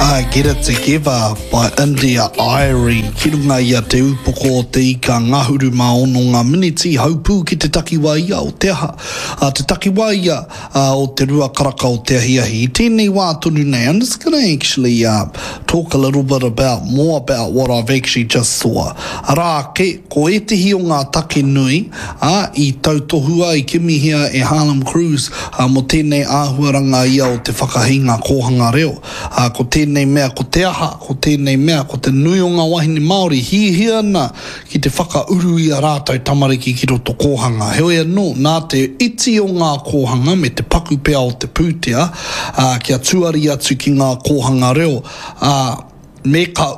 Get It Together by India Irie. Ki runga ia te upoko o te ika ngahuru maono ngā miniti haupū ki te takiwa ia o te aha. Te takiwa ia o te rua karaka o te ahiahi. I tēnei wā tonu nei. I'm just going to actually talk a little bit more about what I've actually just saw. Rā ke, ko e te hi o ngā take nui i tautohua i kimihia e Harlem Cruise mo tēnei āhuaranga ia o te whakahinga kōhanga reo. Ko tēnei mea, ko te aha, ko tēnei mea, ko te nui o ngā wahine Māori, hihia ana ki te whakauru i a rātou tamariki ki roto kōhanga. Heoi anō, nā te iti o ngā kōhanga me te paku pea o te pūtea, kia tuari atu ki ngā kōhanga reo, me ka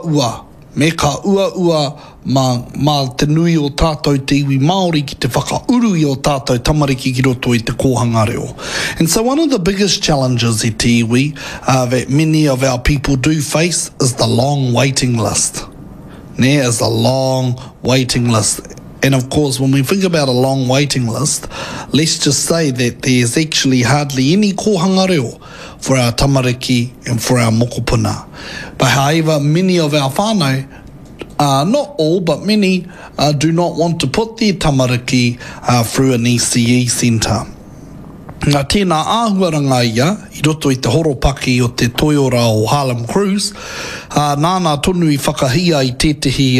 ua ma te nui o tātou te iwi Māori ki te whakauru i o tātou tamariki ki roto i te kōhanga reo. And so one of the biggest challenges i te iwi that many of our people do face is the long waiting list. Is a long waiting list. And of course, when we think about a long waiting list, let's just say that there's actually hardly any kōhanga reo for our tamariki and for our mokopuna. But however, many of our whānau, not all, but many, do not want to put their tamariki through an ECE centre. Nā tēnā āhuaranga ia, i roto i te horopaki o te toiora o Harlem Cruise, nāna tonu i whakahia i tētehi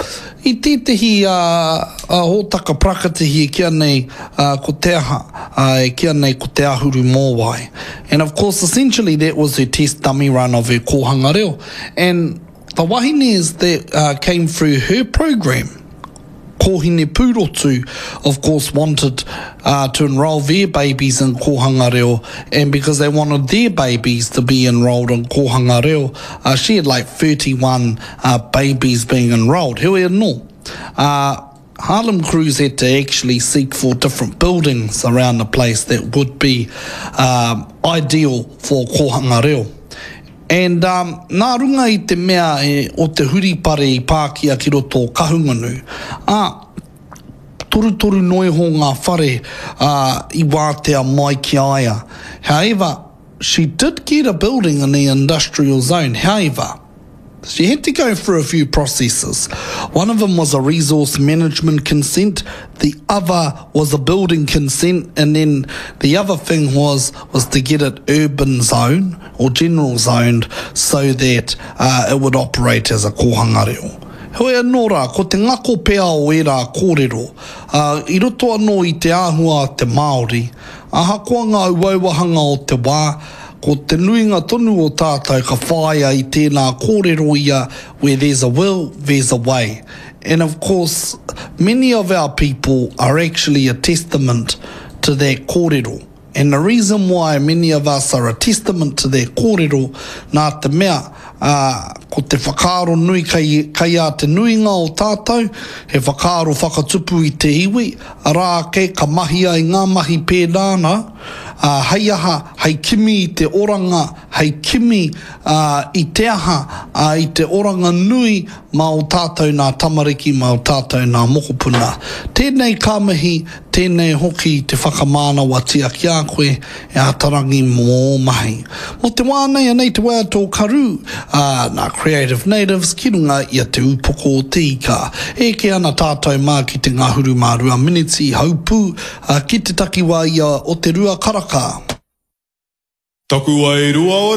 hōtaka prakatihi kia nei ko te aha, kia nei ko te ahuru mōwai. And of course, essentially, that was her test dummy run of her kōhanga reo. And the wahines that came through her program, Kohine Pūrotu, of course, wanted to enrol their babies in kōhanga reo, and because they wanted their babies to be enrolled in kōhanga reo, she had like 31 babies being enrolled. Heoi anō. Harlem Cruise had to actually seek for different buildings around the place that would be ideal for kōhanga reo. And nā runga i te mea o te huripare i Pākia ki roto kahunganu, toru noi ho ngā whare i wātea mai ki aia. However, she did get a building in the industrial zone. However, she had to go through a few processes. One of them was a resource management consent, the other was a building consent, and then the other thing was to get it urban zone or general zoned so that it would operate as a kōhanga reo. Hoi anō rā, ko te ngako pea o era kōrero, i roto anō i te āhua te Māori, ahakoa ngā uauahanga o te wā, ko te nuinga tonu o tātou ka whāia i tēnā kōrero ia, where there's a will, there's a way. And of course, many of our people are actually a testament to that kōrero. And the reason why many of us are a testament to that kōrero, nā te mea, ko te whakaaro nui kai a te nuinga o tātou, he whakaaro whakatupu i te iwi, rā ke ka mahi ai ngā mahi pēnāna, hei aha, hei kimi i te oranga, hei kimi i te aha, i te oranga nui ma o tātou nā tamariki, ma o tātou nā mokopuna. Tēnei kāmihi, tēnei hoki te whakamāna wa tia ki a koe e atarangi mō mahi. Mo te wānei anei te wā tō karu, nā Creative Natives, ki runga ia te upoko o te ika. E ke ana tātou mā ki te ngahuru mā rua miniti haupū, ki te takiwa ia o te rua karaka. Taku ai rua